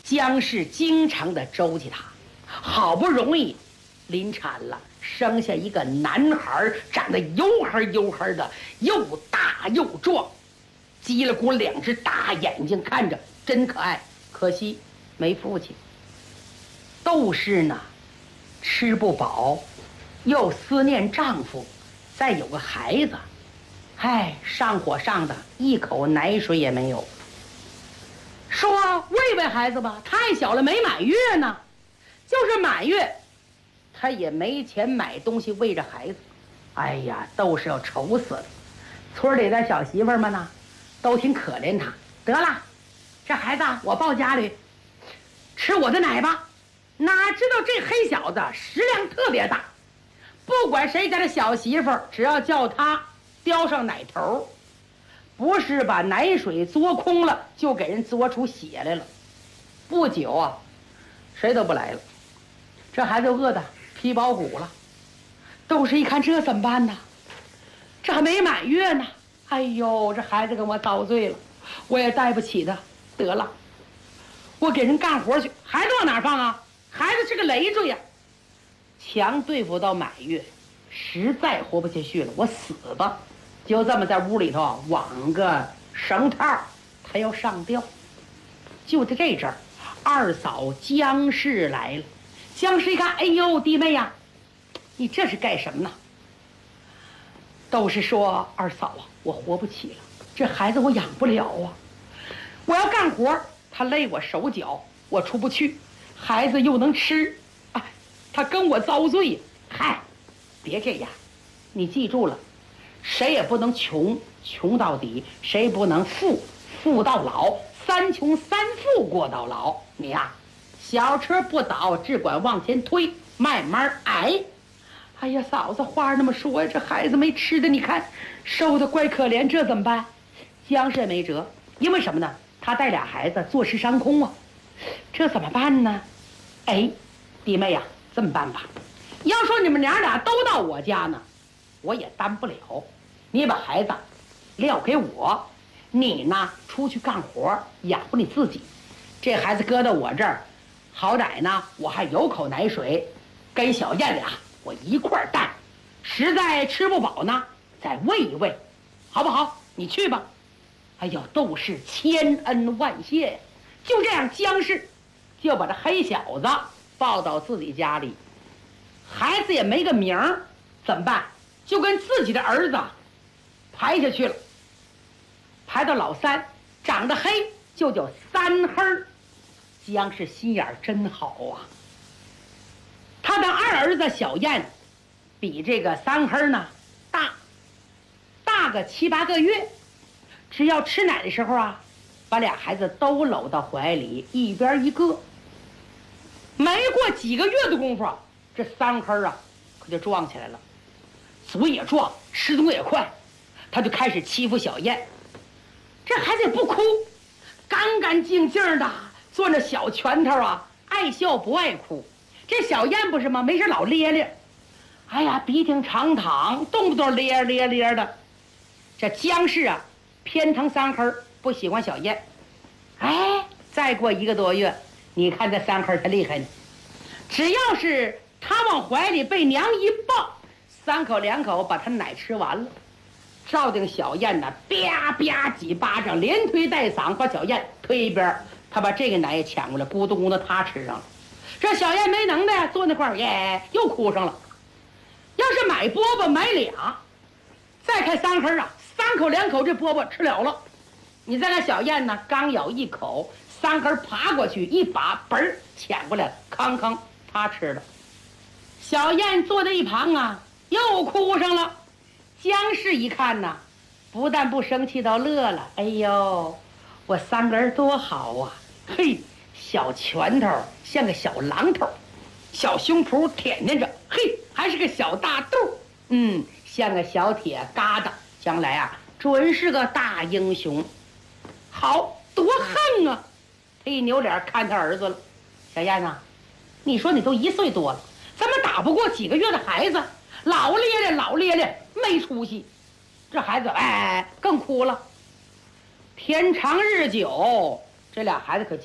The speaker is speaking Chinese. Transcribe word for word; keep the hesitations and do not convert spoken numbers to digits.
姜氏经常的周济他，好不容易临产了，生下一个男孩，长得黝黑黝黑的，又大又壮，叽里咕两只大眼睛，看着真可爱。可惜没父亲。窦氏呢，吃不饱，又思念丈夫，再有个孩子，唉，上火上的一口奶水也没有。说喂喂孩子吧，太小了，没满月呢。就是满月，他也没钱买东西喂着孩子。哎呀，都是要愁死了。村里的小媳妇们呢，都挺可怜他。得了，这孩子我抱家里，吃我的奶吧。哪知道这黑小子食量特别大，不管谁家的小媳妇，只要叫他叼上奶头，不是把奶水嘬空了，就给人嘬出血来了。不久啊，谁都不来了。这孩子饿得皮包骨了。窦氏一看，这怎么办呢？这还没满月呢。哎呦，这孩子跟我遭罪了，我也带不起他。得了，我给人干活去。孩子往哪放啊？孩子是个累赘呀。强对付到满月，实在活不下去了，我死吧。就这么在屋里头网个绳套，他要上吊。就在这阵儿，二嫂姜氏来了。姜氏一看，哎呦，弟妹呀，你这是干什么呢？窦氏说：“二嫂啊，我活不起了，这孩子我养不了啊，我要干活，他累我手脚，我出不去，孩子又能吃，哎，他跟我遭罪。嗨，别这样，你记住了。”谁也不能穷，穷到底；谁也不能富，富到老。三穷三富过到老。你呀、啊，小车不倒，只管往前推，慢慢挨。哎呀，嫂子话那么说呀，这孩子没吃的，你看瘦的怪可怜，这怎么办？姜氏也没辙，因为什么呢？他带俩孩子，坐吃山空啊，这怎么办呢？哎，弟妹呀、啊，这么办吧，要说你们娘俩都到我家呢，我也担不了。你把孩子撂给我，你呢出去干活养活你自己。这孩子搁到我这儿，好歹呢我还有口奶水，跟小燕俩我一块儿带，实在吃不饱呢再喂一喂，好不好？你去吧。哎呦，窦氏千恩万谢。就这样，姜氏就把这黑小子抱到自己家里，孩子也没个名儿，怎么办？就跟自己的儿子排下去了，排到老三，长得黑就叫三黑。姜氏心眼真好啊，他的二儿子小燕比这个三黑呢大大个七八个月，只要吃奶的时候啊，把俩孩子都搂到怀里，一边一个。没过几个月的功夫，这三黑啊可就壮起来了，嘴也壮，吃东也快，他就开始欺负小燕。这孩子也不哭，干干净净的攥着小拳头啊，爱笑不爱哭。这小燕不是吗？没事老咧咧，哎呀，鼻挺长淌，动不动咧咧咧的。这姜氏啊，偏疼三黑，不喜欢小燕。哎，再过一个多月，你看这三黑他厉害呢，只要是他往怀里被娘一抱，三口两口把他奶吃完了，照定小燕呢啪啪几巴掌，连推带搡把小燕推一边，他把这个奶也抢过来，咕咚咕咚他吃上了。这小燕没能耐，坐那块儿耶又哭上了。要是买饽饽买俩，再看三黑啊，三口两口这饽饽吃了了。你再看小燕呢，刚咬一口，三黑爬过去一把嘣儿抢过来了，康康他吃了。小燕坐在一旁啊，又哭上了。姜氏一看呐，不但不生气，倒乐了。哎呦，我三个人多好啊！嘿，小拳头像个小榔头，小胸脯舔舔着，嘿，还是个小大肚，嗯，像个小铁疙瘩。将来啊，准是个大英雄。好，多横啊！他一扭脸看他儿子了。小燕啊，你说你都一岁多了，怎么打不过几个月的孩子？老咧咧，老咧咧，没出息。这孩子哎更哭了。天长日久，这俩孩子可